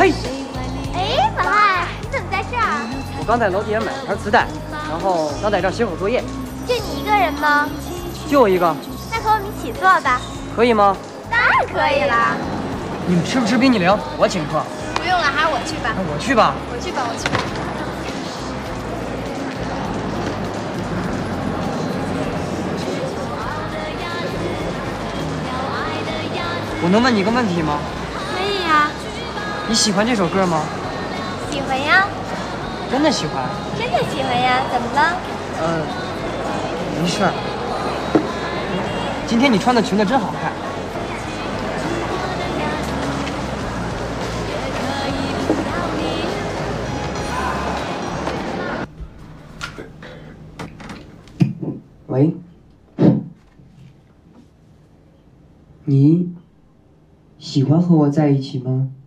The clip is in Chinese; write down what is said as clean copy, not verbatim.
嘿， 哎，小汉，你怎么在这儿？ 我刚在楼底下买了盘磁带，然后刚在这儿写会儿作业。 就你一个人吗？ 就我一个。 那和我们一起做吧。 可以吗？ 当然可以啦。 你们吃不吃冰激凌？我请客。 不用了，还是我去吧。 那我去吧。 我去吧，我去吧。 我能问你个问题吗？ 可以呀。 你喜欢这首歌吗？ 喜欢呀。 真的喜欢？ 真的喜欢呀。怎么了？ 没事儿。今天你穿的裙子真好看。喂，你喜欢和我在一起吗？